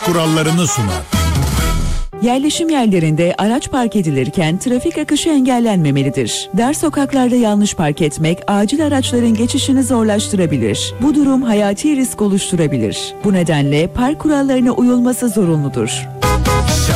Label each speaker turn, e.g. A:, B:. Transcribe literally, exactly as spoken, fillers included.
A: kurallarını sunar.
B: Yerleşim yerlerinde araç park edilirken trafik akışı engellenmemelidir. Dar sokaklarda yanlış park etmek acil araçların geçişini zorlaştırabilir. Bu durum hayati risk oluşturabilir. Bu nedenle park kurallarına uyulması zorunludur.